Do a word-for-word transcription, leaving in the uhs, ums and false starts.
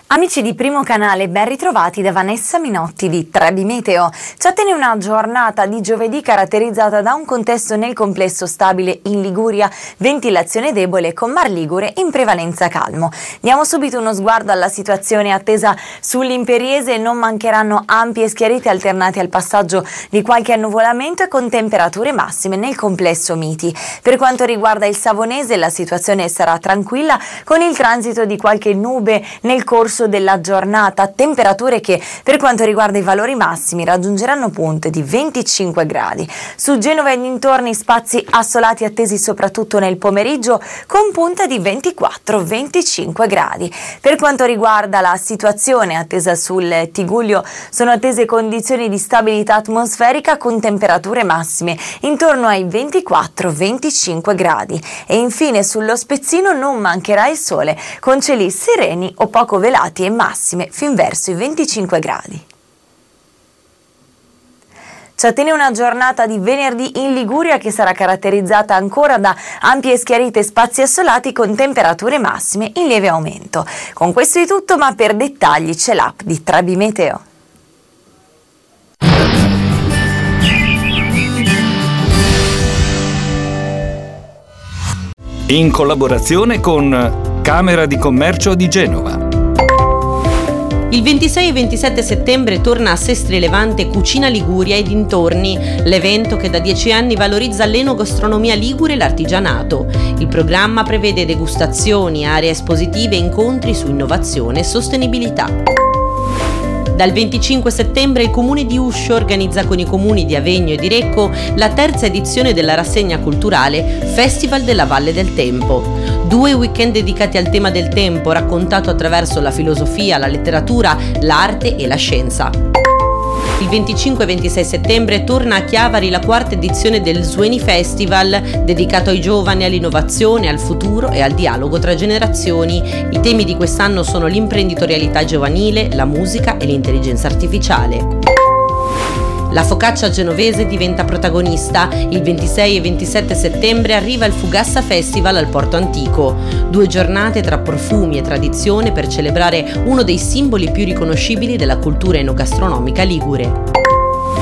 Amici di Primo Canale, ben ritrovati da Vanessa Minotti di Trebi Meteo. Ci attende una giornata di giovedì caratterizzata da un contesto nel complesso stabile in Liguria, ventilazione debole con Mar Ligure in prevalenza calmo. Diamo subito uno sguardo alla situazione attesa sull'Imperiese. Non mancheranno ampie schiarite alternate al passaggio di qualche annuvolamento e con temperature massime nel complesso miti. Per quanto riguarda il Savonese, la situazione sarà tranquilla con il transito di qualche nube nel corso della giornata, temperature che per quanto riguarda i valori massimi raggiungeranno punte di venticinque gradi. Su Genova e dintorni spazi assolati attesi soprattutto nel pomeriggio con punte di ventiquattro venticinque gradi. Per quanto riguarda la situazione attesa sul Tigullio, sono attese condizioni di stabilità atmosferica con temperature massime intorno ai ventiquattro venticinque gradi. E infine sullo Spezzino non mancherà il sole con cieli sereni o poco velati e massime fin verso i venticinque gradi. Ci attende una giornata di venerdì in Liguria che sarà caratterizzata ancora da ampie schiarite e spazi assolati con temperature massime in lieve aumento. Con questo è tutto, ma per dettagli c'è l'app di Trebi Meteo. In collaborazione con Camera di Commercio di Genova. Il ventisei e ventisette settembre torna a Sestri Levante Cucina Liguria e dintorni, l'evento che da dieci anni valorizza l'enogastronomia ligure e l'artigianato. Il programma prevede degustazioni, aree espositive e incontri su innovazione e sostenibilità. Dal venticinque settembre il Comune di Uscio organizza con i comuni di Avegno e di Recco la terza edizione della rassegna culturale Festival della Valle del Tempo. Due weekend dedicati al tema del tempo, raccontato attraverso la filosofia, la letteratura, l'arte e la scienza. Il venticinque e ventisei settembre torna a Chiavari la quarta edizione del Sueni Festival, dedicato ai giovani, all'innovazione, al futuro e al dialogo tra generazioni. I temi di quest'anno sono l'imprenditorialità giovanile, la musica e l'intelligenza artificiale. La focaccia genovese diventa protagonista. Il ventisei e ventisette settembre arriva il Fugassa Festival al Porto Antico. Due giornate tra profumi e tradizione per celebrare uno dei simboli più riconoscibili della cultura enogastronomica ligure.